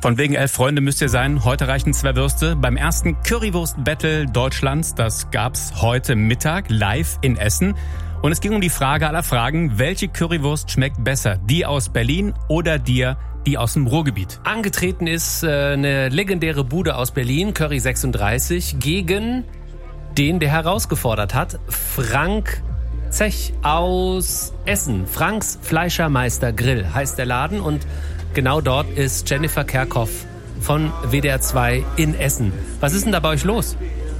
Von wegen 11 Freunde müsst ihr sein. Heute reichen 2 Würste. Beim ersten Currywurst-Battle Deutschlands, das gab's heute Mittag live in Essen. Und es ging um die Frage aller Fragen, welche Currywurst schmeckt besser? Die aus Berlin oder die aus dem Ruhrgebiet? Angetreten ist eine legendäre Bude aus Berlin, Curry 36, gegen den, der herausgefordert hat, Frank Zech aus Essen. Franks Fleischermeister Grill heißt der Laden und genau dort ist Jennifer Kerkhoff von WDR 2 in Essen. Was ist denn da bei euch los?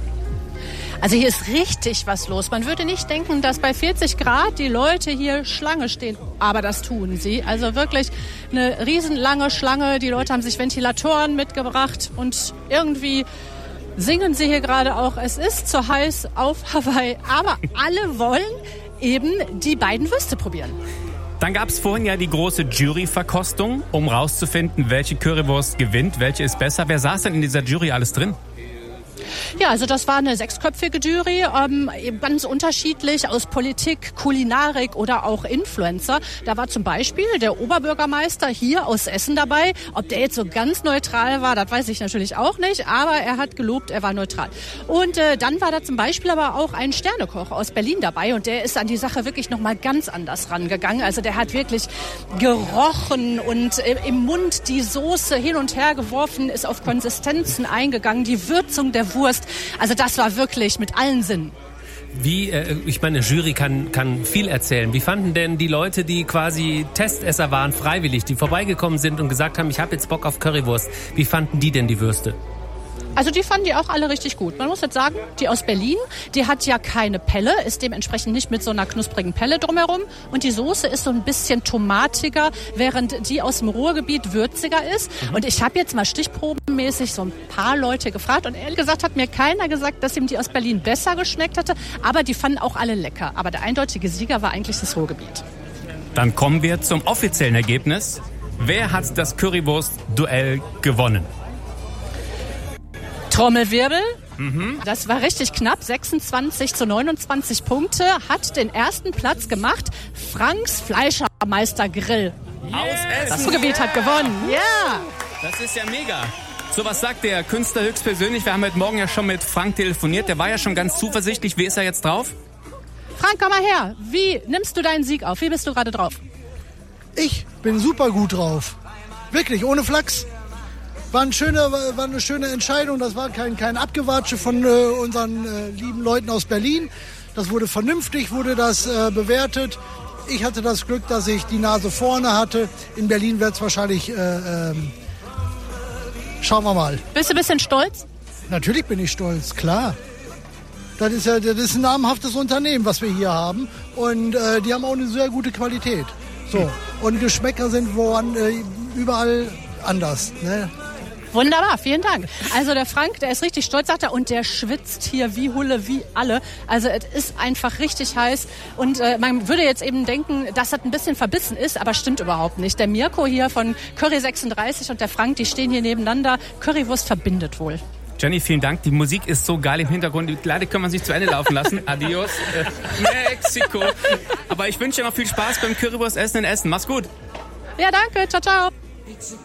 Also hier ist richtig was los. Man würde nicht denken, dass bei 40 Grad die Leute hier Schlange stehen. Aber das tun sie. Also wirklich eine riesenlange Schlange. Die Leute haben sich Ventilatoren mitgebracht und irgendwie singen sie hier gerade auch, es ist zu heiß auf Hawaii. Aber alle wollen eben die beiden Würste probieren. Dann gab es vorhin ja die große Juryverkostung, um rauszufinden, welche Currywurst gewinnt, welche ist besser. Wer saß denn in dieser Jury alles drin? Ja, also das war eine 6-köpfige Jury, ganz unterschiedlich aus Politik, Kulinarik oder auch Influencer. Da war zum Beispiel der Oberbürgermeister hier aus Essen dabei. Ob der jetzt so ganz neutral war, das weiß ich natürlich auch nicht, aber er hat gelobt, er war neutral. Und dann war da zum Beispiel aber auch ein Sternekoch aus Berlin dabei und der ist an die Sache wirklich nochmal ganz anders rangegangen. Also der hat wirklich gerochen und im Mund die Soße hin und her geworfen, ist auf Konsistenzen eingegangen, die Würzung der Wurst. Also das war wirklich mit allen Sinnen. Ich meine, eine Jury kann viel erzählen. Wie fanden denn die Leute, die quasi Testesser waren, freiwillig, die vorbeigekommen sind und gesagt haben, ich habe jetzt Bock auf Currywurst, wie fanden die denn die Würste? Also die fanden die auch alle richtig gut. Man muss jetzt sagen, die aus Berlin, die hat ja keine Pelle, ist dementsprechend nicht mit so einer knusprigen Pelle drumherum. Und die Soße ist so ein bisschen tomatiger, während die aus dem Ruhrgebiet würziger ist. Und ich habe jetzt mal stichprobenmäßig so ein paar Leute gefragt. Und ehrlich gesagt hat mir keiner gesagt, dass ihm die aus Berlin besser geschmeckt hatte. Aber die fanden auch alle lecker. Aber der eindeutige Sieger war eigentlich das Ruhrgebiet. Dann kommen wir zum offiziellen Ergebnis. Wer hat das Currywurst-Duell gewonnen? Trommelwirbel. Das war richtig knapp. 26-29 Punkte. Hat den ersten Platz gemacht. Franks Fleischermeister Grill. Aus Essen. Das Ruhrgebiet hat gewonnen. Ja. Das ist ja mega. So, was sagt der Künstler höchstpersönlich? Wir haben heute Morgen ja schon mit Frank telefoniert. Der war ja schon ganz zuversichtlich. Wie ist er jetzt drauf? Frank, komm mal her. Wie nimmst du deinen Sieg auf? Wie bist du gerade drauf? Ich bin super gut drauf. Wirklich, ohne Flachs. War eine schöne Entscheidung. Das war kein Abgewatsche von unseren lieben Leuten aus Berlin. Das wurde vernünftig, bewertet. Ich hatte das Glück, dass ich die Nase vorne hatte. In Berlin wird es wahrscheinlich, schauen wir mal. Bist du ein bisschen stolz? Natürlich bin ich stolz, klar. Das ist ein namhaftes Unternehmen, was wir hier haben. Und die haben auch eine sehr gute Qualität. So. Und Geschmäcker sind überall anders, ne? Wunderbar, vielen Dank. Also der Frank, der ist richtig stolz, sagt er, und der schwitzt hier wie Hulle, wie alle. Also es ist einfach richtig heiß und man würde jetzt eben denken, dass das ein bisschen verbissen ist, aber stimmt überhaupt nicht. Der Mirko hier von Curry 36 und der Frank, die stehen hier nebeneinander. Currywurst verbindet wohl. Jenny, vielen Dank. Die Musik ist so geil im Hintergrund. Leider können wir sie nicht zu Ende laufen lassen. Adios, Mexiko. Aber ich wünsche dir noch viel Spaß beim Currywurstessen in Essen. Mach's gut. Ja, danke. Ciao, ciao.